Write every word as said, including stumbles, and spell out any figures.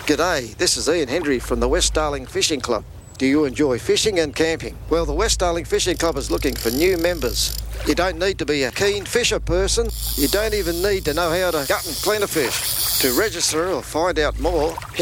G'day, this is Ian Hendry from the West Darling Fishing Club. Do you enjoy fishing and camping? Well, the West Darling Fishing Club is looking for new members. You don't need to be a keen fisher person. You don't even need to know how to gut and clean a fish. To register or find out more,